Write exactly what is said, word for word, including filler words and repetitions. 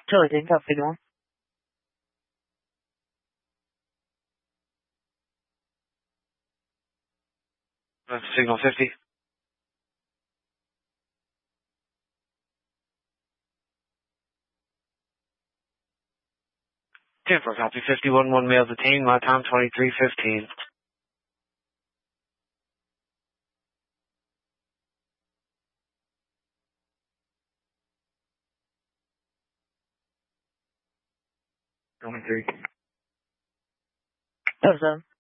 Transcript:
Charlie Tango, fifty-one. That's signal fifty. ten four, copy fifty-one, one male detained, my time twenty-three fifteen. twenty-three. Oh, seven.